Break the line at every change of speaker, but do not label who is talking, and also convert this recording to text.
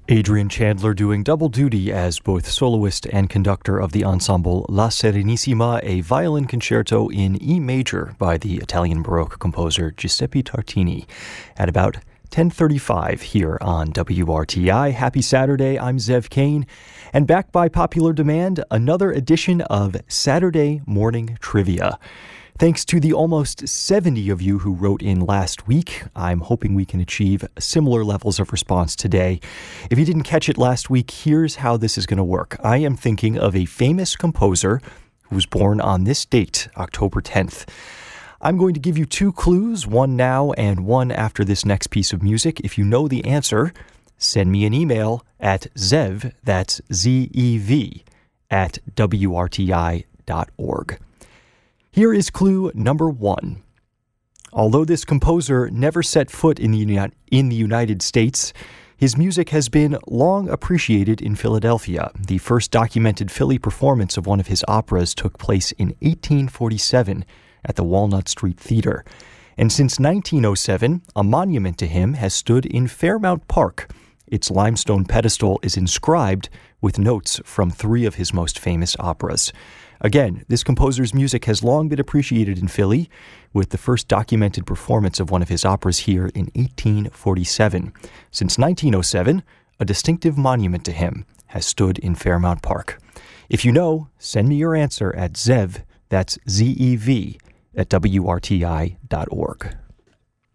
Adrian Chandler doing double duty as both soloist and conductor of the ensemble La Serenissima, a violin concerto in E major by the Italian Baroque composer Giuseppe Tartini at about 10:35 here on WRTI. Happy Saturday, I'm Zev Kane, and back by popular demand, another edition of Saturday Morning Trivia. Thanks to the almost 70 of you who wrote in last week, I'm hoping we can achieve similar levels of response today. If you didn't catch it last week, here's how this is going to work. I am thinking of a famous composer who was born on this date, October 10th. I'm going to give you two clues, one now and one after this next piece of music. If you know the answer, send me an email at zev, that's Z-E-V, at WRTI.org. Here is clue number one. Although this composer never set foot in the United States, his music has been long appreciated in Philadelphia. The first documented Philly performance of one of his operas took place in 1847 at the Walnut Street Theater. And since 1907, a monument to him has stood in Fairmount Park. Its limestone pedestal is inscribed with notes from three of his most famous operas. Again, this composer's music has long been appreciated in Philly, with the first documented performance of one of his operas here in 1847. Since 1907, a distinctive monument to him has stood in Fairmount Park. If you know, send me your answer at Zev, that's Z-E-V, at WRTI.org.